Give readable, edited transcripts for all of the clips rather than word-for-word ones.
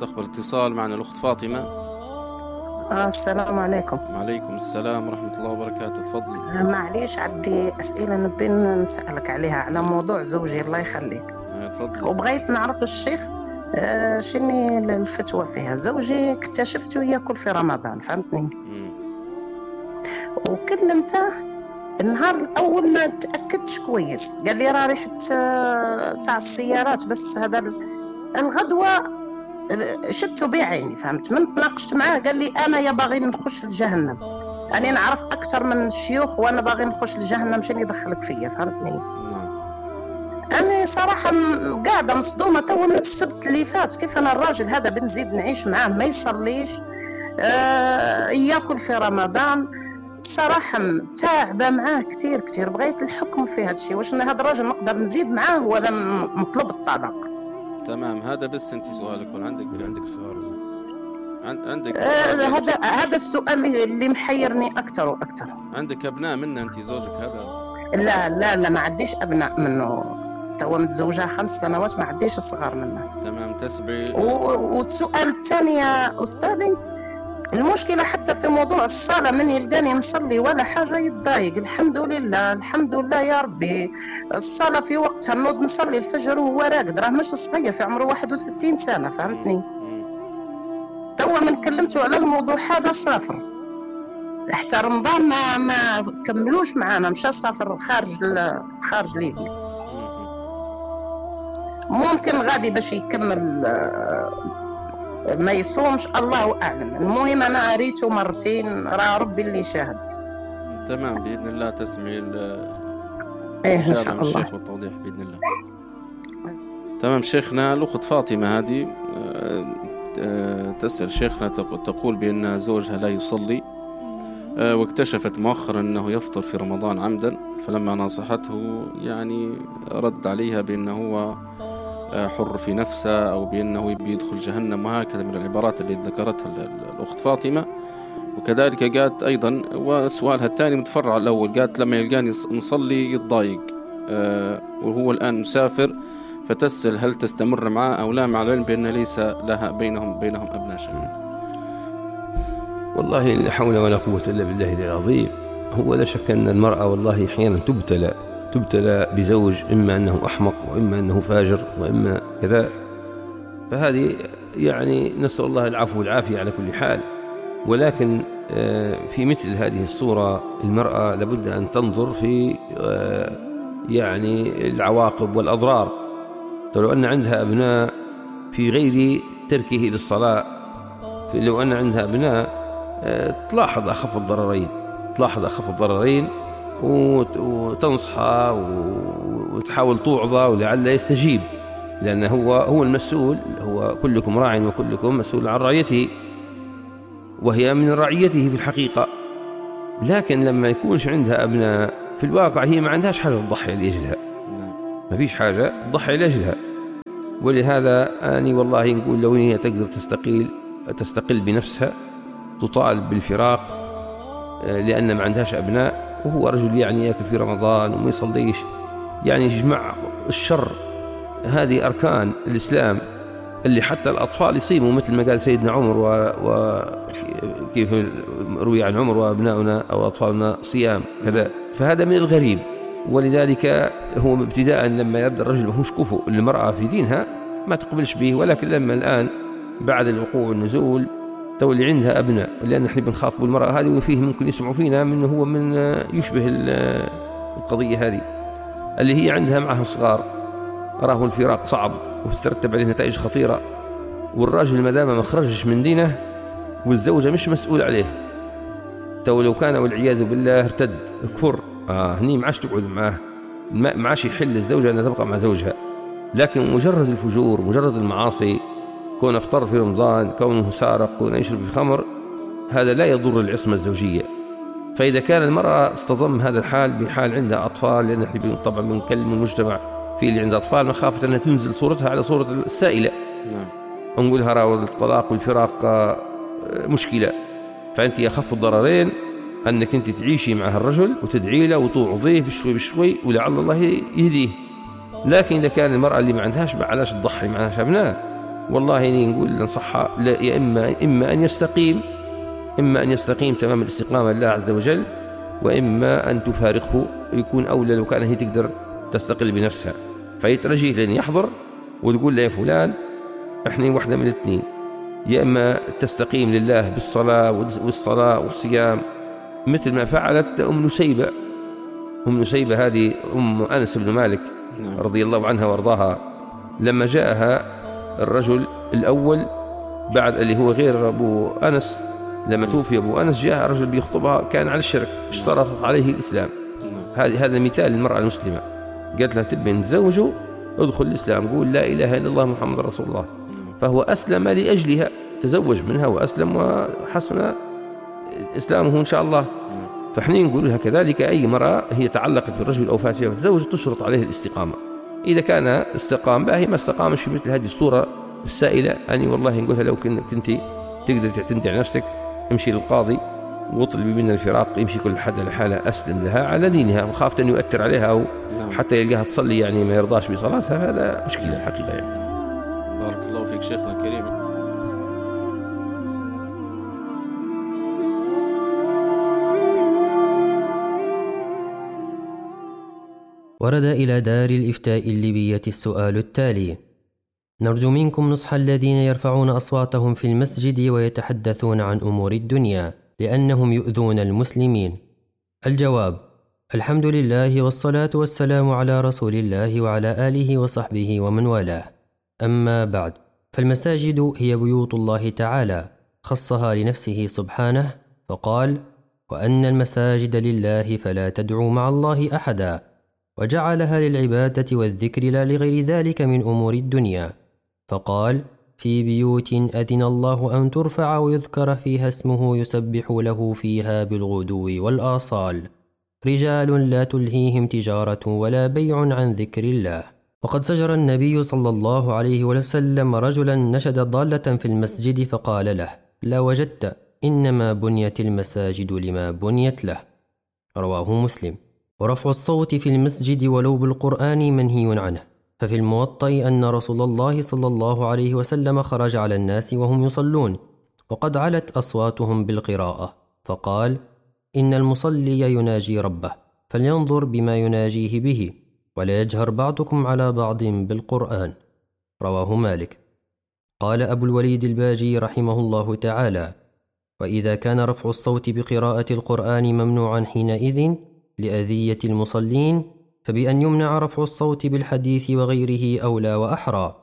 نستقبل اتصال معنا الأخت فاطمة. السلام عليكم. وعليكم السلام ورحمة الله وبركاته. تفضلي. معليش عندي أسئلة نبي نسألك عليها على موضوع زوجي الله يخليك. تفضلي. وبغيت نعرف الشيخ شني الفتوى فيها. زوجي اكتشفته يأكل في رمضان، فهمتني؟ وكلمته النهار الأول ما تأكدش كويس، قال لي راه ريحة تاع السيارات، بس هذا الغدوة شفته بعيني، فهمت؟ من تناقشت معاه قال لي أنا يا باغي نخش لجهنم، أنا نعرف أكثر من الشيوخ وأنا باغي نخش لجهنم، شنو يدخلك فيا، فهمتني؟ أنا صراحة قاعدة مصدومة تو من السبت اللي فات، كيف أنا الراجل هذا بنزيد نعيش معاه ما يصليش، يأكل في رمضان، صراحة تعبة معاه كتير. بغيت الحكم في هذا الشيء، واش أنا هذا الراجل نقدر نزيد معاه ولا نطلب الطلاق؟ تمام، هذا بس أنت سؤالك ولا عندك سؤال؟ عندك هذا السؤال اللي محيرني أكثر وأكثر. عندك أبناء منه أنت زوجك هذا؟ لا ما عنديش أبناء منه، تو متزوجة 5 سنوات، ما عنديش الصغار منه. تمام، تسبعي. والسؤال الثاني يا أستاذي، المشكلة حتى في موضوع الصلاة، من يلقاني نصلي ولا حاجة يتضايق. الحمد لله يا ربي، الصلاة في وقتها، نوض نصلي الفجر وهو راقد، راه مش صغير، في عمره 61 سنة، فهمتني؟ توا من كلمته على الموضوع هذا سافر حتى رمضان ما كملوش معانا، مشى سافر خارج ليبيا، ممكن غادي باش يكمل ما يصومش، الله أعلم. المهم أنا أريته مرتين، راه ربي اللي شاهد. تمام، بإذن الله تسمعي إن شاء الله الشيخ والتوضيح بإذن الله. تمام شيخنا، الأخت فاطمة هذه تسأل شيخنا، تقول بأن زوجها لا يصلي، واكتشفت مؤخرا أنه يفطر في رمضان عمدا، فلما نصحته يعني رد عليها بأنه هو حر في نفسه أو بأنه بيدخل جهنم، وهكذا من العبارات اللي ذكرتها الأخت فاطمة. وكذلك قالت أيضا، وسؤالها الثاني متفرع الأول، قالت لما يلقاني نصلي يتضايق، وهو الآن مسافر، فتسأل هل تستمر معه أو لا، مع العلم بأن ليس لها بينهم أبناء شهيد. والله لا حول ولا قوة إلا بالله العظيم. هو لا شك أن المرأة والله أحيانا تبتلى بزوج، إما أنه أحمق وإما أنه فاجر وإما كذا، فهذه يعني نسأل الله العفو والعافية على كل حال. ولكن في مثل هذه الصورة المرأة لابد أن تنظر في يعني العواقب والأضرار. لو أن عندها أبناء في غير تركه للصلاة، لو أن عندها أبناء تلاحظ أخف الضررين وتنصحه وتحاول توعظه ولعل يستجيب، لأنه هو المسؤول، هو كلكم راع وكلكم مسؤول عن رعيته، وهي من رعيته في الحقيقة. لكن لما يكونش عندها أبناء في الواقع هي ما عندهاش حاجة تضحي لأجلها، ما فيش حاجة تضحي لأجلها. ولهذا أنا والله نقول لو هي تقدر تستقل بنفسها، تطالب بالفراق، لأن ما عندهاش أبناء، وهو رجل يعني يأكل في رمضان وما يصليش، يعني يجمع الشر. هذه أركان الإسلام اللي حتى الأطفال يصيموا، مثل ما قال سيدنا عمر، وكيف روي عن عمر وأبناؤنا أو أطفالنا صيام كذا، فهذا من الغريب. ولذلك هو ابتداء لما يبدأ الرجل ماهوش كفؤ للمرأة في دينها ما تقبلش به، ولكن لما الآن بعد الوقوع والنزول تولي عندها أبناء، لأن نحن بنخاطب المرأة هذه، وفيه ممكن يسمعوا فينا منه هو من يشبه القضية هذه اللي هي عندها معها صغار، راه الفراق صعب وتترتب عليه نتائج خطيرة، والراجل ما دام ما خرجش من دينه والزوجة مش مسؤول عليه، لو كان والعياذ بالله ارتد كفر، هني معاش تقعد معاه، معاش يحل الزوجة أن تبقى مع زوجها. لكن مجرد الفجور، مجرد المعاصي، كون افطر في رمضان، كونه سارق، كونه يشرب في خمر، هذا لا يضر العصمة الزوجية. فإذا كان المرأة استضم هذا الحال بحال عندها أطفال، لأن احنا طبعا بنكلم المجتمع في اللي عندها أطفال مخافة أنها تنزل صورتها على صورة السائلة، ونقولها راه الطلاق والفراق مشكلة. فأنت أخف الضررين أنك أنت تعيشي مع الرجل وتدعي له وتوعظيه بشوي ولعل الله يهديه. لكن إذا كان المرأة اللي ما عندهاش علاش تضحي، ما عندهاش أبناء، والله إني نقول ننصحها يا إما أن يستقيم تمام الاستقامة لله عز وجل، وإما أن تفارقه، يكون أولى لو كان هي تقدر تستقل بنفسها، فيترجيه لأن يحضر وتقول له يا فلان إحنا واحدة من الاثنين، يا إما تستقيم لله بالصلاة والصيام مثل ما فعلت أم نسيبة هذه أم أنس بن مالك رضي الله عنها وارضاها، لما جاءها الرجل الأول بعد اللي هو غير أبو أنس، لما توفي أبو أنس جاء رجل بيخطبها كان على الشرك، اشترطت عليه الإسلام. هذا مثال للمرأة المسلمة، قالت لها تبي نتزوجه ادخل الإسلام، قول لا إله إلا الله محمد رسول الله، فهو أسلم لأجلها، تزوج منها وأسلم وحسن إسلامه إن شاء الله. فإحنا نقول لها كذلك أي مرأة هي تعلقت بالرجل أو فات فيها وتزوج تشرط عليه الاستقامة، إذا كان استقام باهي، ما استقامش في مثل هذه الصورة السائلة أني والله نقولها لو كنت تقدر تعتمد على نفسك امشي للقاضي واطلبي منها الفراق، يمشي كل حد لحالة، أسلم لها على دينها وخافت أن يؤثر عليها أو حتى يلقاها تصلي يعني ما يرضاش بصلاتها، هذا مشكلة الحقيقة يعني. بارك الله فيك شيخنا الكريم. ورد إلى دار الإفتاء الليبية السؤال التالي: نرجو منكم نصح الذين يرفعون أصواتهم في المسجد ويتحدثون عن أمور الدنيا لأنهم يؤذون المسلمين. الجواب: الحمد لله والصلاة والسلام على رسول الله وعلى آله وصحبه ومن والاه. أما بعد، فالمساجد هي بيوت الله تعالى خصها لنفسه سبحانه فقال: وأن المساجد لله فلا تدعوا مع الله أحدا، وجعلها للعبادة والذكر لا لغير ذلك من أمور الدنيا، فقال: في بيوت أذن الله أن ترفع ويذكر فيها اسمه يسبح له فيها بالغدو والآصال، رجال لا تلهيهم تجارة ولا بيع عن ذكر الله. وقد زجر النبي صلى الله عليه وسلم رجلا نشد ضالة في المسجد فقال له: لا وجدت، إنما بنيت المساجد لما بنيت له. رواه مسلم. ورفع الصوت في المسجد ولو بالقرآن منهي عنه، ففي الموطأ أن رسول الله صلى الله عليه وسلم خرج على الناس وهم يصلون وقد علت أصواتهم بالقراءة، فقال: إن المصلي يناجي ربه فلينظر بما يناجيه به، ولا يجهر بعضكم على بعض بالقرآن. رواه مالك. قال أبو الوليد الباجي رحمه الله تعالى: وإذا كان رفع الصوت بقراءة القرآن ممنوعا حينئذ لأذية المصلين، فبأن يمنع رفع الصوت بالحديث وغيره أولى وأحرى،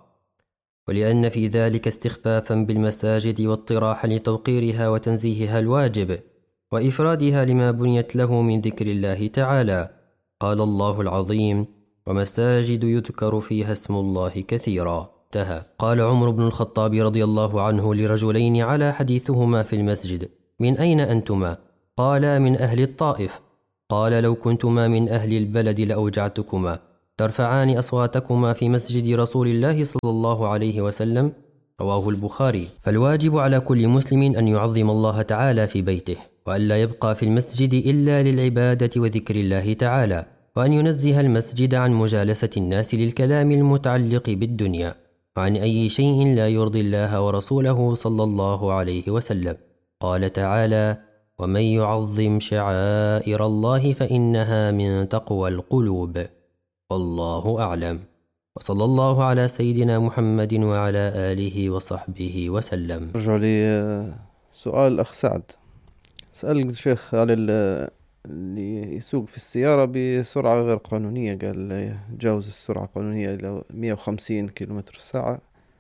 ولأن في ذلك استخفافا بالمساجد واطراحا لتوقيرها وتنزيهها الواجب وإفرادها لما بنيت له من ذكر الله تعالى. قال الله العظيم: ومساجد يذكر فيها اسم الله كثيرا. انتهى. قال عمر بن الخطاب رضي الله عنه لرجلين على حديثهما في المسجد: من أين أنتما؟ قالا: من أهل الطائف. قال: لو كنتما من أهل البلد لأوجعتكما، ترفعان أصواتكما في مسجد رسول الله صلى الله عليه وسلم. رواه البخاري. فالواجب على كل مسلم أن يعظم الله تعالى في بيته، وأن لا يبقى في المسجد إلا للعبادة وذكر الله تعالى، وأن ينزه المسجد عن مجالسة الناس للكلام المتعلق بالدنيا، وعن أي شيء لا يرضي الله ورسوله صلى الله عليه وسلم. قال تعالى: ومن يعظم شعائر الله فإنها من تقوى القلوب. والله أعلم، وصلى الله على سيدنا محمد وعلى آله وصحبه وسلم. رجع لي سؤال الأخ سعد، سأل الشيخ على اللي يسوق في السيارة بسرعة غير قانونية، قال جاوز السرعة القانونية إلى 150 كيلومتر الساعة،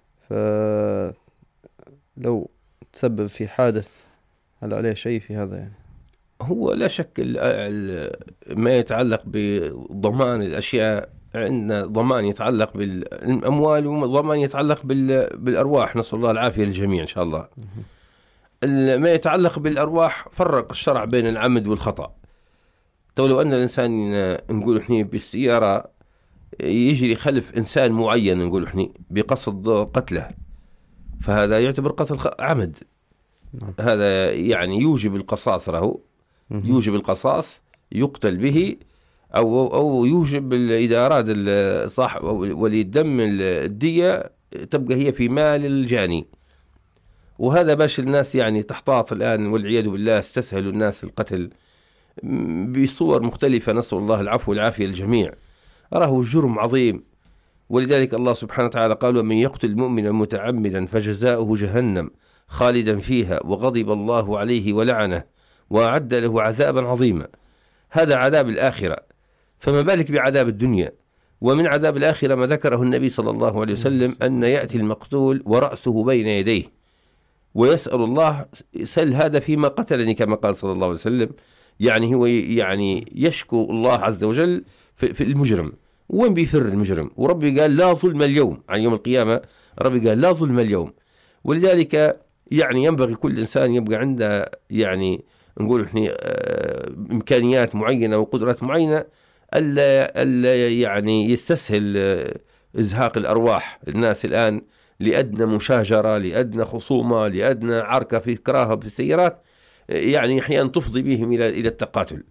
فلو تسبب في حادث هل عليه شيء في هذا؟ يعني هو لا شك ما يتعلق بضمان الأشياء، عندنا ضمان يتعلق بالأموال وضمان يتعلق بالأرواح، نسأل الله العافية للجميع إن شاء الله. ما يتعلق بالأرواح فرق الشرع بين العمد والخطأ. لو أن الإنسان نقول إحنا بالسيارة يجري خلف إنسان معين نقول إحنا بقصد قتله، فهذا يعتبر قتل عمد. هذا يعني يوجب القصاص، يوجب القصاص، يقتل به أو يوجب إذا أراد صاحب ولي الدم الدية تبقى هي في مال الجاني. وهذا باش الناس يعني تحتاط الآن والعياذ بالله، استسهلوا الناس القتل بصور مختلفة، نسأل الله العفو والعافية للجميع. راه جرم عظيم، ولذلك الله سبحانه وتعالى قال: ومن يقتل مؤمنا متعمدا فجزاؤه جهنم خالدا فيها وغضب الله عليه ولعنه وأعد له عذابا عظيما. هذا عذاب الآخرة، فما بالك بعذاب الدنيا. ومن عذاب الآخرة ما ذكره النبي صلى الله عليه وسلم أن يأتي المقتول ورأسه بين يديه ويسأل الله: سل هذا فيما قتلني، كما قال صلى الله عليه وسلم. يعني هو يعني يشكو الله عز وجل في المجرم. وين بيفر المجرم؟ وربي قال: لا ظلم اليوم، عن يوم القيامة ربي قال: لا ظلم اليوم. ولذلك يعني ينبغي كل إنسان يبقى عنده يعني نقول إحنا إمكانيات معينة وقدرات معينة، ألا يعني يستسهل إزهاق الأرواح. الناس الآن لأدنى مشاجرة، لأدنى خصومة، لأدنى عركة في كراهة في السيارات، يعني أحيانا تفضي بهم إلى التقاتل.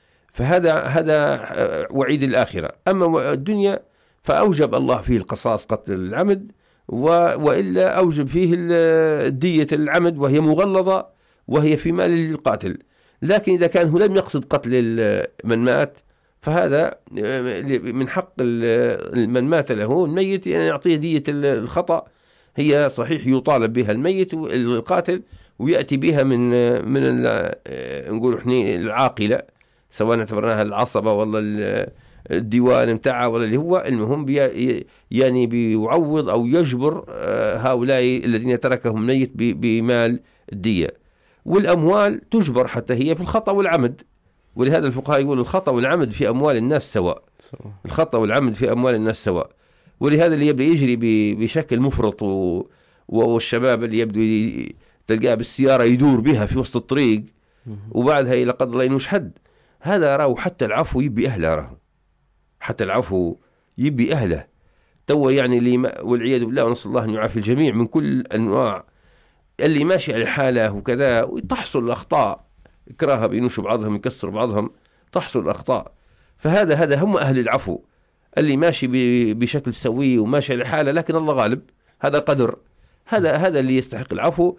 فهذا وعيد الآخرة. أما الدنيا فأوجب الله فيه القصاص، قتل العمد، وإلا أوجب فيه الدية العمد، وهي مغلظة وهي في مال القاتل. لكن إذا كان هو لم يقصد قتل من مات، فهذا من حق من مات له الميت يعني يعطيه دية الخطأ. هي صحيح يطالب بها الميت القاتل، ويأتي بها من نقول احنا العاقلة، سواء اعتبرناها العصبة ولا الديوان متاعها ولا اللي هو المهم يعني بيعوض أو يجبر هؤلاء الذين تركهم ميت بمال الدية. والأموال تجبر حتى هي في الخطأ والعمد. ولهذا الفقهاء يقولوا الخطأ والعمد في أموال الناس سواء. الخطأ والعمد في أموال الناس سواء. ولهذا اللي يبدأ يجري بشكل مفرط والشباب اللي يبدو تلقاه بالسيارة يدور بها في وسط الطريق وبعدها لقد الله ينوش حد، هذا راه حتى العفو يبي أهله، راه حتى العفو يبي أهله. تو يعني والعياذ بالله، ونسأل الله أن يعافي الجميع من كل أنواع اللي ماشي على حاله وكذا، وتحصل الأخطاء، كراهة بينوشوا بعضهم، يكسروا بعضهم، تحصل الأخطاء. فهذا هم أهل العفو، اللي ماشي بشكل سوي وماشي على حاله لكن الله غالب، هذا قدر، هذا اللي يستحق العفو.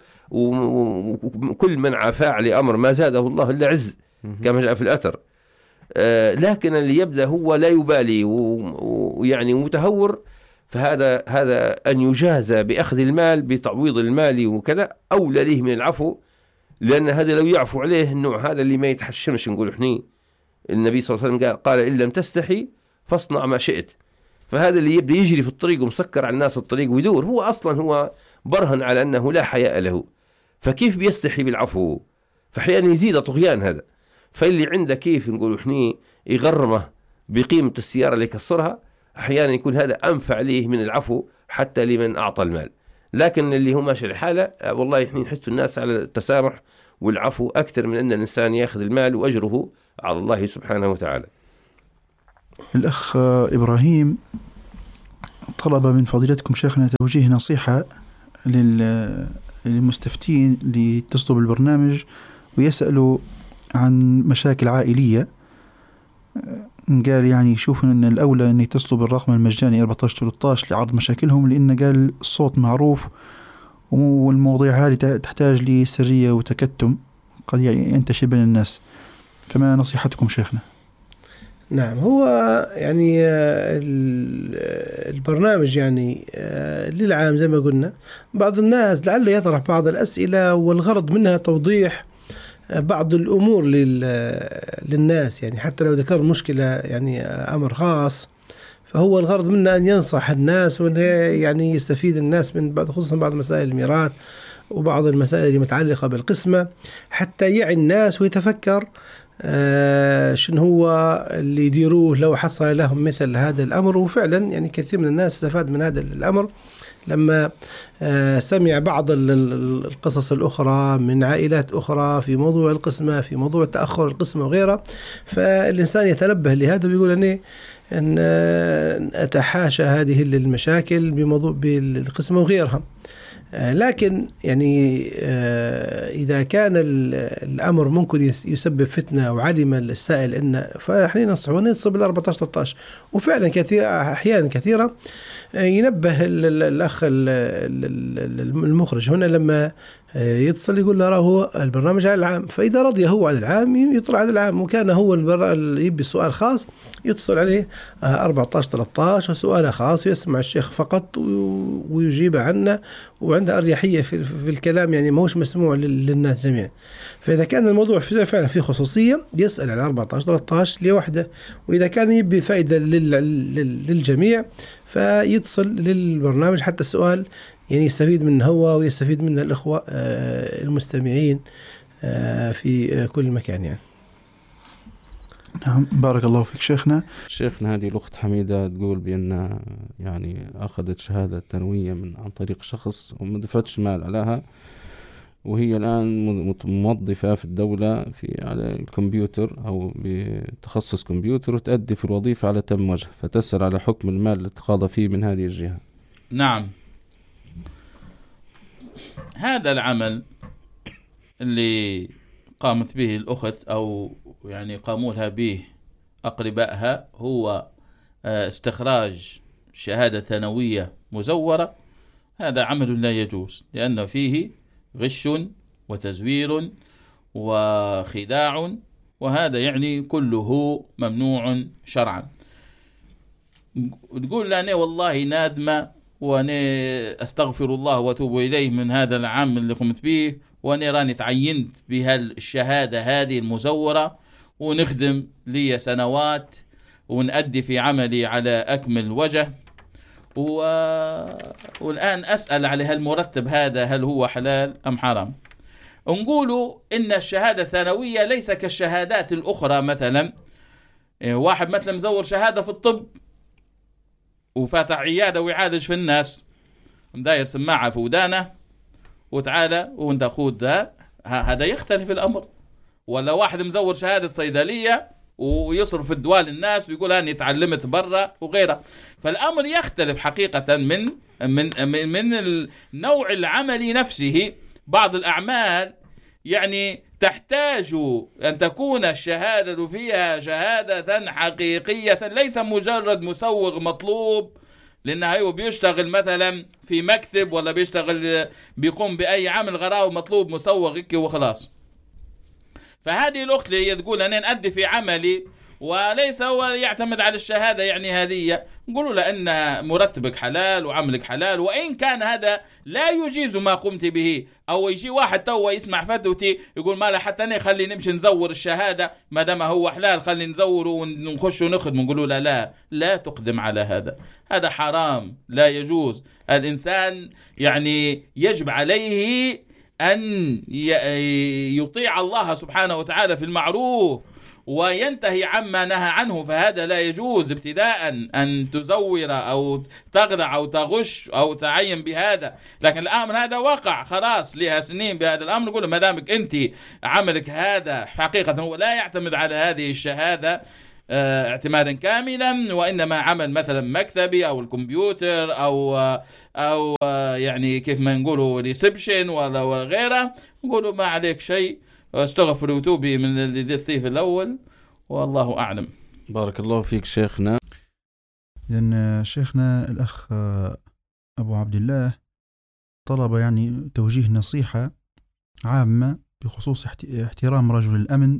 وكل من عفا على أمر ما زاده الله إلا عز، كما جاء في الأثر. لكن اللي يبدأ هو لا يبالي ويعني متهور، فهذا أن يجازى بأخذ المال بتعويض المال وكذا أولى له من العفو. لأن هذا لو يعفو عليه النوع هذا اللي ما يتحشمش، نقول إحنا النبي صلى الله عليه وسلم قال: إن لم تستحي فاصنع ما شئت. فهذا اللي يبدأ يجري في الطريق ومسكر على الناس الطريق ويدور، هو أصلا هو برهن على أنه لا حياء له، فكيف بيستحي بالعفو؟ فأحيانا يزيد طغيان هذا. فاللي عنده كيف نقول إحنا يغرمه بقيمة السيارة اللي يكسرها، أحيانا يكون هذا أنفع ليه من العفو حتى لمن أعطى المال. لكن اللي هو ماشي الحالة والله إحنا نحث الناس على التسامح والعفو أكثر من أن الإنسان يأخذ المال وأجره على الله سبحانه وتعالى. الأخ إبراهيم طلب من فضيلتكم شيخنا توجيه نصيحة للمستفتين اللي يتصلوا بالبرنامج ويسألوا عن مشاكل عائلية. قال يعني يشوفون أن الأولى أن يتصلوا بالرقم المجاني 1413 لعرض مشاكلهم، لأن قال الصوت معروف والمواضيع هذه تحتاج لسرية وتكتم قد يعني ينتشر بين الناس. فما نصيحتكم شيخنا؟ نعم، هو يعني البرنامج يعني للعام زي ما قلنا، بعض الناس لعل يطرح بعض الأسئلة والغرض منها توضيح بعض الأمور للناس، يعني حتى لو ذكر مشكلة يعني أمر خاص، فهو الغرض منه أن ينصح الناس وأن يعني يستفيد الناس من بعض، خصوصا بعض مسائل الميراث وبعض المسائل المتعلقة بالقسمة، حتى يعي الناس ويتفكر شنو هو اللي يديروه لو حصل لهم مثل هذا الأمر. وفعلا يعني كثير من الناس استفاد من هذا الأمر لما سمع بعض القصص الأخرى من عائلات أخرى في موضوع القسمة، في موضوع تأخر القسمة وغيرها، فالإنسان يتنبه لهذا ويقول أني أن أتحاشى هذه المشاكل بموضوع بالقسمة وغيرها. لكن يعني إذا كان الأمر ممكن يسبب فتنة وعلم السائل أن فنحن ننصحه يتصل بال 14-13. وفعلا أحيانا كثيرة ينبه الأخ المخرج هنا لما يتصل يقول له هو البرنامج على العام، فإذا رضي هو على العام يطلع على العام، وكان هو يبي السؤال خاص يتصل عليه 14-13 وسؤال خاص يسمع الشيخ فقط ويجيب عنه، وعنده أريحية في الكلام، يعني ما هوش مسموع للناس جميعا. فإذا كان الموضوع فعلا فيه خصوصية يسأل على 14-13 لوحده، وإذا كان يبي فائدة للجميع فيتصل للبرنامج حتى السؤال يعني يستفيد منه هو ويستفيد منه الإخوة المستمعين في كل مكان يعني. نعم، بارك الله فيك شيخنا. هذه الأخت حميدة تقول بأن يعني أخذت شهادة ثانوية عن طريق شخص وما دفعتش مال عليها، وهي الآن موظفة في الدولة على الكمبيوتر أو بتخصص كمبيوتر، وتأدي في الوظيفة على تم وجه، فتسأل على حكم المال اللي تقاضى فيه من هذه الجهة. نعم، هذا العمل اللي قامت به الأخت أو يعني قاموا لها به أقربائها هو استخراج شهادة ثانوية مزورة. هذا عمل لا يجوز، لأن فيه غش وتزوير وخداع، وهذا يعني كله ممنوع شرعا. تقول لأني والله نادمة وأنا أستغفر الله وأتوب إليه من هذا العام اللي قمت به، وأنا راني تعينت بها الشهادة هذه المزورة ونخدم لي سنوات ونأدي في عملي على أكمل وجه، والآن أسأل على هالمرتب هذا هل هو حلال أم حرام؟ نقولوا إن الشهادة الثانوية ليس كالشهادات الأخرى. مثلا واحد مثلا مزور شهادة في الطب وفاتح عيادة ويعالج في الناس، مداير سماعة في ودانه وتعالى وانت خود هذا يختلف الأمر. ولا واحد مزور شهادة صيدلية ويصرف الدواء للناس ويقول أني تعلمت برا وغيره. فالأمر يختلف حقيقة من النوع العملي نفسه. بعض الأعمال يعني تحتاج أن تكون الشهادة فيها شهادة حقيقية، ليس مجرد مسوغ مطلوب، لأنه هو بيشتغل مثلا في مكتب ولا بيقوم بأي عمل غراء مطلوب مسوغ وخلاص. فهذه الأخت اللي تقول أنا نأدي في عملي وليس هو يعتمد على الشهادة، يعني هذه نقولوا لأن مرتبك حلال وعملك حلال، وإن كان هذا لا يجيز ما قمت به. أو يجي واحد تو يسمع فتوتي يقول ما لا حتى أنا خلي نمشي نزور الشهادة ما دام هو حلال، خلي نزوره ونخش ونخدم. نقولوا لا تقدم على هذا حرام لا يجوز. الإنسان يعني يجب عليه أن يطيع الله سبحانه وتعالى في المعروف وينتهي عما نهى عنه، فهذا لا يجوز ابتداء أن تزور أو تغدع أو تغش أو تعين بهذا. لكن الأمر هذا وقع خلاص لها سنين بهذا الأمر، نقول ما دامك أنت عملك هذا حقيقة هو لا يعتمد على هذه الشهادة اعتمادا كاملا، وإنما عمل مثلا مكتبي أو الكمبيوتر أو يعني كيف ما نقولوا ريسبشن ولا غيره، نقولوا ما عليك شيء واستغفر وتوبي من اللي درتيه في الأول، والله أعلم. بارك الله فيك شيخنا. لأن شيخنا الأخ أبو عبد الله طلب يعني توجيه نصيحة عامة بخصوص احترام رجل الأمن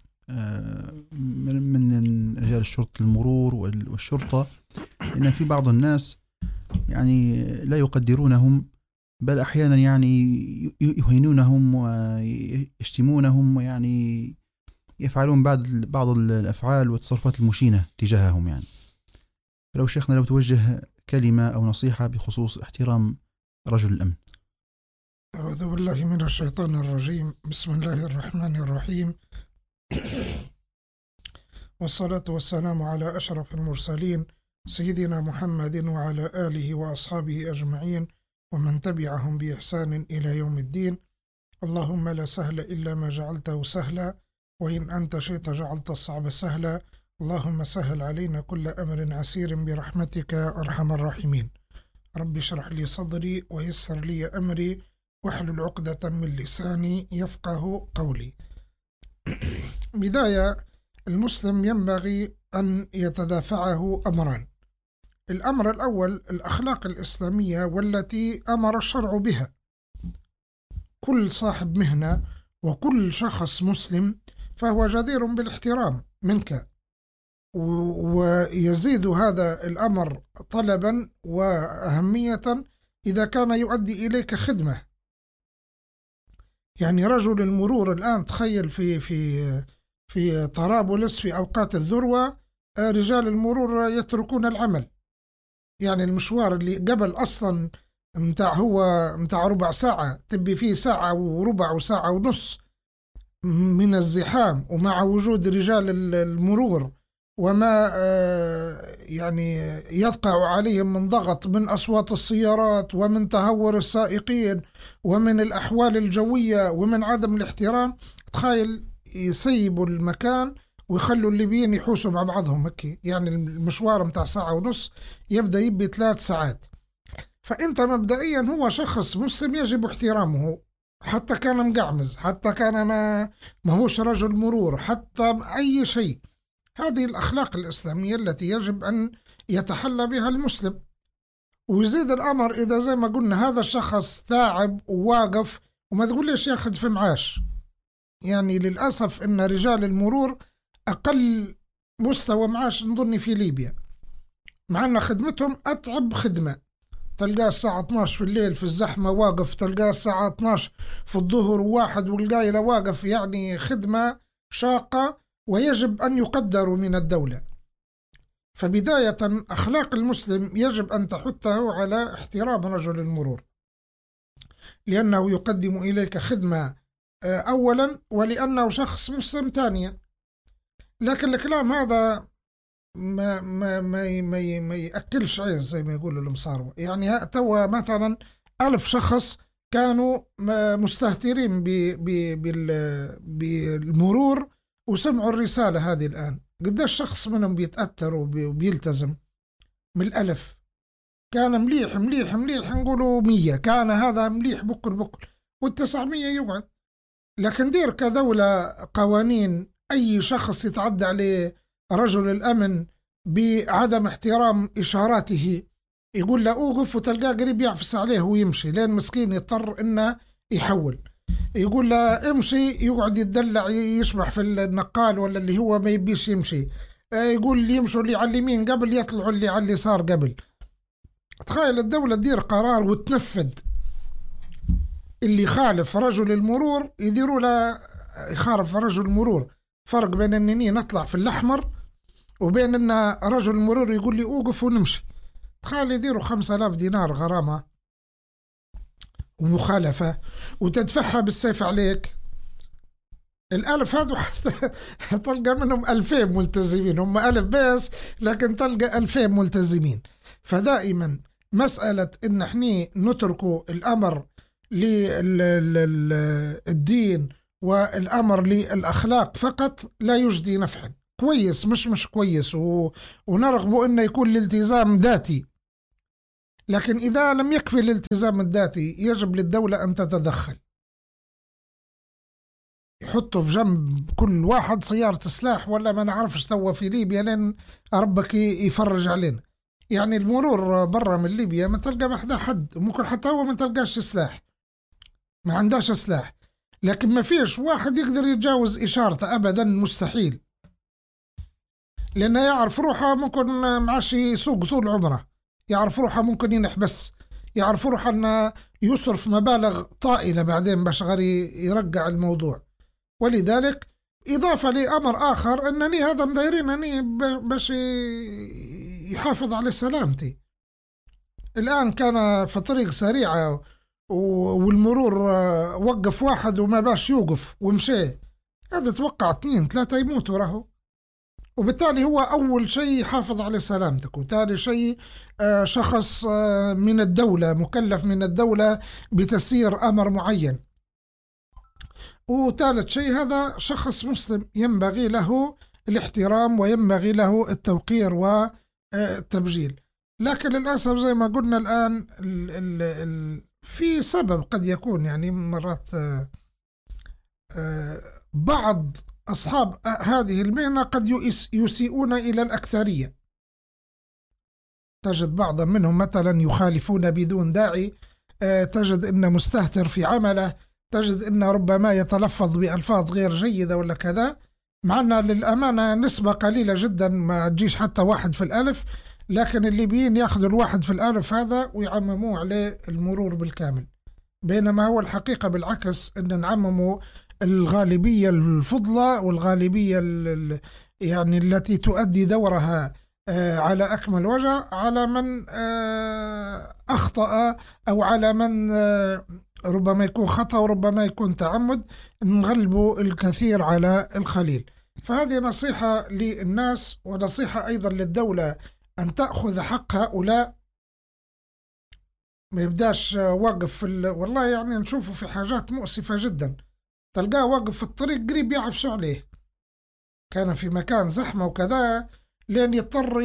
من رجال الشرطة المرور والشرطة، لأن في بعض الناس يعني لا يقدرونهم، بل أحيانا يعني يهينونهم ويشتمونهم ويعني يفعلون بعض الأفعال والتصرفات المشينة تجاههم يعني. فلو شيخنا لو توجه كلمة أو نصيحة بخصوص احترام رجل الأمن. أعوذ بالله من الشيطان الرجيم. بسم الله الرحمن الرحيم. والصلاة والسلام على أشرف المرسلين سيدنا محمد وعلى آله وأصحابه أجمعين ومن تبعهم بإحسان إلى يوم الدين. اللهم لا سهل إلا ما جعلته سهلا، وإن أنت شئت جعلت الصعب سهلا، اللهم سهل علينا كل أمر عسير برحمتك أرحم الراحمين. رب اشرح لي صدري ويسر لي أمري واحلل عقدة من لساني يفقه قولي. بداية، المسلم ينبغي أن يتدافعه أمران. الأمر الأول الأخلاق الإسلامية والتي أمر الشرع بها. كل صاحب مهنة وكل شخص مسلم فهو جدير بالاحترام منك، ويزيد هذا الأمر طلبا وأهمية إذا كان يؤدي إليك خدمة. يعني رجل المرور الآن تخيل في طرابلس في أوقات الذروة رجال المرور يتركون العمل. يعني المشوار اللي قبل أصلا متاع ربع ساعة تبي فيه ساعة وربع وساعة ونص من الزحام، ومع وجود رجال المرور وما يعني يقع عليهم من ضغط من أصوات السيارات ومن تهور السائقين ومن الأحوال الجوية ومن عدم الاحترام، تخيل يسيبوا المكان ويخلوا الليبيين يحوسوا مع بعضهم هكي. يعني المشوار متاع ساعة ونص يبدأ يبي 3 ساعات. فأنت مبدئيا هو شخص مسلم يجب احترامه، حتى كان مقعمز، حتى كان ما هوش رجل مرور، حتى أي شيء. هذه الأخلاق الإسلامية التي يجب أن يتحلى بها المسلم. ويزيد الأمر إذا زي ما قلنا هذا الشخص تعب وواقف، وما تقوليش ياخذ في معاش. يعني للأسف إن رجال المرور أقل مستوى معاش نظني في ليبيا، مع أن خدمتهم أتعب خدمة. تلقاه الساعة 12 في الليل في الزحمة واقف، تلقاه الساعة 12 في الظهر واحد والقايلة واقف. يعني خدمة شاقة ويجب أن يقدروا من الدولة. فبداية أخلاق المسلم يجب أن تحثه على احترام رجل المرور، لأنه يقدم إليك خدمة أولا، ولأنه شخص مسلم ثانيا. لكن الكلام هذا ما يأكلش عيش زي ما يقولوا المصاروة. يعني توا مثلا 1000 شخص كانوا مستهترين بالمرور وسمعوا الرسالة هذه الآن. قداش شخص منهم بيتأثر وبيلتزم؟ من 1000 كان مليح مليح مليح نقولوا 100، كان هذا مليح بكل وال900 يقعد. لكن دير كدولة قوانين، أي شخص يتعدى عليه رجل الأمن بعدم احترام إشاراته يقول له أوقف، وتلقاه قريب يعفس عليه ويمشي، لين مسكين يضطر إنه يحول. يقول له امشي، يقعد يتدلع يشبح في النقال ولا اللي هو ما يبيش يمشي. يقول اللي يمشوا اللي على اليمين قبل يطلعوا اللي على اليسار قبل. تخيل الدولة تدير قرار وتنفذ. اللي خالف رجل المرور يديروا له يخالف رجل المرور. فرق بين أنني نطلع في الأحمر وبين أن رجل المرور يقول لي أوقف ونمشي. تخيل يديروا 5000 دينار غرامة ومخالفة وتدفعها بالسيف عليك. 1000 هذا تلقى منهم 2000 ملتزمين، هم 1000 بس لكن تلقى 2000 ملتزمين. فدائما مسألة إن احنا نتركوا الأمر للدين والأمر للأخلاق فقط لا يجدي نفعا. كويس مش كويس، ونرغب أن يكون الالتزام ذاتي، لكن إذا لم يكفي الالتزام الذاتي يجب للدولة أن تتدخل. يحطوا في جنب كل واحد سيارة سلاح، ولا ما نعرفش توا في ليبيا لين ربك يفرج علينا. يعني المرور برا من ليبيا ما تلقى محدا حد، ممكن حتى هو ما تلقاش سلاح، ما عندهاش سلاح، لكن ما فيش واحد يقدر يتجاوز إشارته أبدا، مستحيل. لأنه يعرف روحه ممكن معاش يسوق طول عمره، يعرف روحه ممكن ينحبس، يعرف روحه أنه يصرف مبالغ طائلة بعدين باش غير يرجع الموضوع. ولذلك إضافة لأمر آخر أنني هذا مدايرينني باش يحافظ على سلامتي. الآن كان في طريق سريعة والمرور وقف واحد وما باش يوقف ومشي، هذا توقع 2-3 يموتوا راهو. وبالتالي هو أول شيء يحافظ على سلامتك، وتالي شيء شخص من الدولة مكلف من الدولة بتسيير أمر معين، وثالث شيء هذا شخص مسلم ينبغي له الاحترام وينبغي له التوقير والتبجيل. لكن للأسف زي ما قلنا الآن في سبب قد يكون يعني مرات بعض أصحاب هذه المهنة قد يسيئون إلى الأكثرية. تجد بعضا منهم مثلا يخالفون بدون داعي، تجد أنه مستهتر في عمله، تجد أنه ربما يتلفظ بألفاظ غير جيدة ولا كذا، مع أن للأمانة نسبة قليلة جدا ما تجيش حتى 1 في 1000، لكن الليبيين يأخذوا 1 في 1000 هذا ويعمموه عليه المرور بالكامل، بينما هو الحقيقة بالعكس أن نعمموا الغالبية الفضلى والغالبية يعني التي تؤدي دورها على أكمل وجه على من أخطأ أو على من ربما يكون خطأ وربما يكون تعمد، نغلبوا الكثير على القليل. فهذه نصيحة للناس ونصيحة أيضا للدولة أن تأخذ حق هؤلاء، ما يبداش واقف والله يعني نشوفه في حاجات مؤسفة جدا، تلقاه واقف في الطريق قريب يعفسوا عليه، كان في مكان زحمة وكذا لين يضطر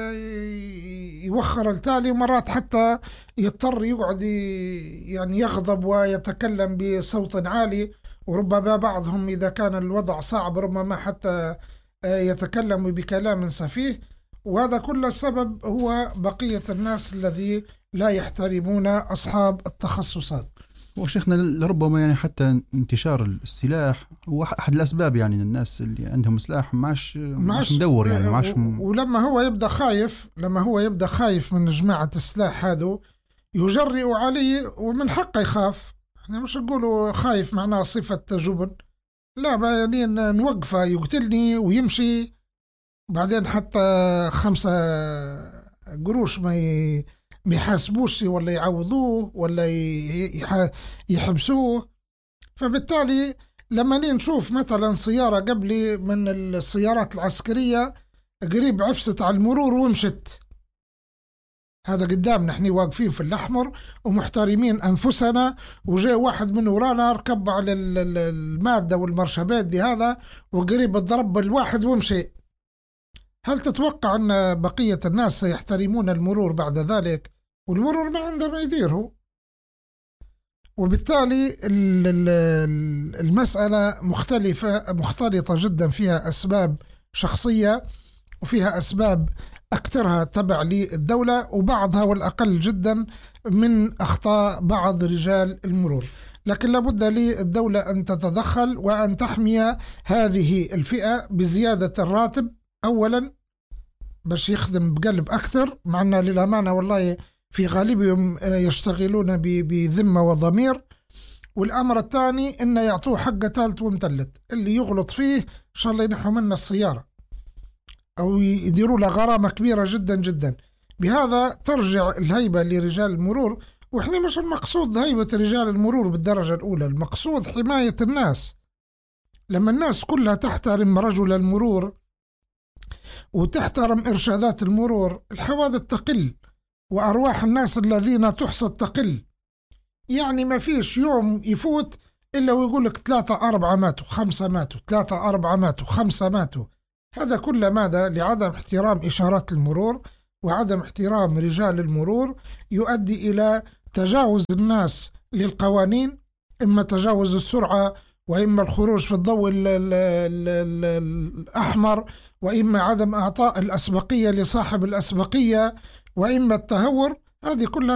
يوخر التالي، ومرات حتى يضطر يقعد يعني يغضب ويتكلم بصوت عالي، وربما بعضهم إذا كان الوضع صعب ربما حتى يتكلم بكلام سفيه. وهذا كل السبب هو بقية الناس الذي لا يحترمون أصحاب التخصصات. وشيخنا لربما يعني حتى انتشار السلاح هو أحد الأسباب، يعني الناس اللي عندهم سلاح معش مدور يعني معش ولما هو يبدأ خايف من جماعة السلاح هذا يجرئ عليه، ومن حقه يخاف، احنا مش نقولوا خايف معناه صفة جبن، لا يعني نوقفه يقتلني ويمشي، بعدين حتى 5 قروش ما يحاسبوش ولا يعوضوه ولا يحبسوه. فبالتالي لما نشوف مثلا سيارة قبلي من السيارات العسكرية قريب عفست على المرور ومشت، هذا قدامنا احنا واقفين في الأحمر ومحترمين أنفسنا، وجاء واحد من ورانا ركب على المادة والمرشبات دي هذا وقريب الضرب الواحد ومشي، هل تتوقع أن بقية الناس سيحترمون المرور بعد ذلك؟ والمرور ما عنده ما يديره. وبالتالي المسألة مختلطة جدا، فيها أسباب شخصية وفيها أسباب أكثرها تبع للدولة، وبعضها والأقل جدا من أخطاء بعض رجال المرور. لكن لابد للدولة أن تتدخل وأن تحمي هذه الفئة بزيادة الراتب أولا باش يخدم بقلب أكثر، مع أن للأمانة والله في غالبهم يشتغلون بذمة وضمير. والأمر الثاني إنه يعطوه حق ثالث ومثلث، اللي يغلط فيه إن شاء الله ينحوا منه السيارة أو يديروا له غرامة كبيرة جدا جدا. بهذا ترجع الهيبة لرجال المرور، وإحنا مش المقصود هيبة رجال المرور بالدرجة الأولى، المقصود حماية الناس. لما الناس كلها تحترم رجل المرور وتحترم إرشادات المرور، الحوادث تقل وأرواح الناس الذين تحصد تقل. يعني ما فيش يوم يفوت إلا ويقول لك 3-4 ماتوا، 5 ماتوا، 3-4 ماتوا، 5 ماتوا. هذا كله ماذا؟ لعدم احترام إشارات المرور وعدم احترام رجال المرور، يؤدي إلى تجاوز الناس للقوانين، إما تجاوز السرعة، وإما الخروج في الضوء الأحمر، وإما عدم إعطاء الأسبقية لصاحب الأسبقية، وإما التهور. هذه كلها